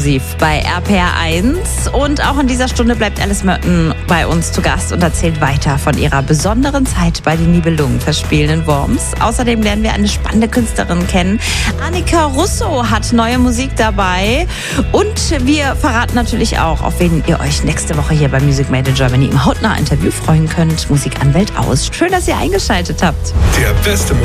Bei RPR1 und auch in dieser Stunde bleibt Alice Merton bei uns zu Gast und erzählt weiter von ihrer besonderen Zeit bei den Nibelungen-Festspielen in Worms. Außerdem lernen wir eine spannende Künstlerin kennen. Annika Russo hat neue Musik dabei und wir verraten natürlich auch, auf wen ihr euch nächste Woche hier bei Music Made in Germany im hautnahen Interview freuen könnt. Musikanwält aus. Schön, dass ihr eingeschaltet habt. Der beste